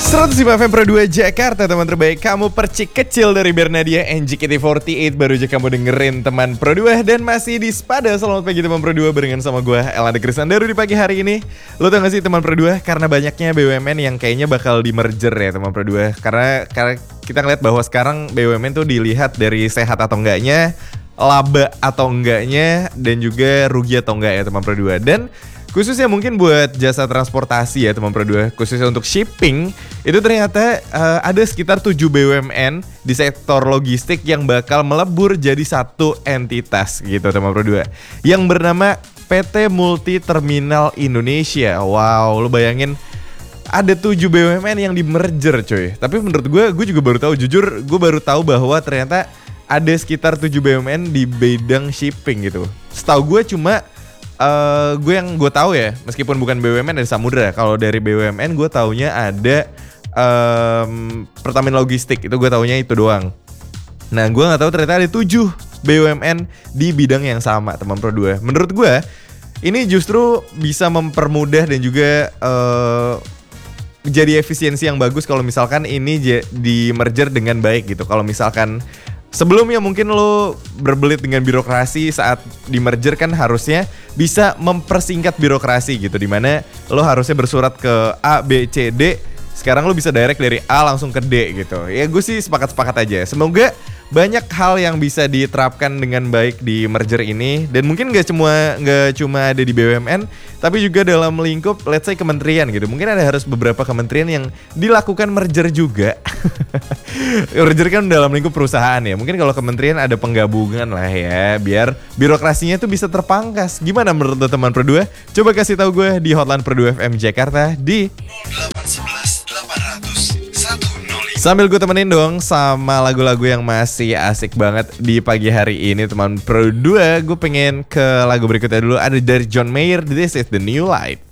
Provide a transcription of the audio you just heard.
105 FM Pro 2 Jakarta, teman terbaik. Kamu percik kecil dari Bernadia and JKT48. Baru aja kamu dengerin teman Pro 2. Dan masih di Spada. Selamat pagi teman Pro 2, barengan sama gue Elanda Krisandaru di pagi hari ini. Lo tau gak sih teman Pro 2, karena banyaknya BUMN yang kayaknya bakal di merger ya teman Pro 2. Karena kita ngeliat bahwa sekarang BUMN tuh dilihat dari sehat atau enggaknya, laba atau enggaknya, dan juga rugi atau enggak ya teman Pro 2. Dan khususnya mungkin buat jasa transportasi ya teman Pro 2, khususnya untuk shipping, itu ternyata ada sekitar 7 BUMN di sektor logistik yang bakal melebur jadi satu entitas gitu teman Pro 2, yang bernama PT Multi Terminal Indonesia. Wow, lu bayangin ada 7 BUMN yang di merger coy. Tapi menurut gue juga baru tahu, jujur gue baru tahu bahwa ternyata ada sekitar 7 BUMN di bidang shipping gitu. Setahu gue cuma gue tahu ya, meskipun bukan BUMN dari Samudra. Kalau dari BUMN gue taunya ada Pertamina Logistik, itu gue taunya itu doang. Nah gue nggak tahu ternyata ada 7 BUMN di bidang yang sama teman Pro 2. Menurut gue ini justru bisa mempermudah dan juga jadi efisiensi yang bagus kalau misalkan ini di merger dengan baik gitu. Kalau misalkan sebelumnya mungkin lo berbelit dengan birokrasi, saat di merger kan harusnya bisa mempersingkat birokrasi gitu, dimana lo harusnya bersurat ke A, B, C, D. Sekarang lo bisa direct dari A langsung ke D gitu. Ya gue sih sepakat-sepakat aja. Semoga banyak hal yang bisa diterapkan dengan baik di merger ini. Dan mungkin gak cuma ada di BUMN, tapi juga dalam lingkup let's say kementerian gitu. Mungkin ada harus beberapa kementerian yang dilakukan merger juga. Merger kan dalam lingkup perusahaan ya. Mungkin kalau kementerian ada penggabungan lah ya, biar birokrasinya tuh bisa terpangkas. Gimana menurut teman Pro 2? Coba kasih tahu gue di hotline Pro 2 FM Jakarta di 0811 800 105. Sambil gue temenin dong sama lagu-lagu yang masih asik banget di pagi hari ini teman Pro 2. Gue pengen ke lagu berikutnya dulu. Ada dari John Mayer, This Is The New Light.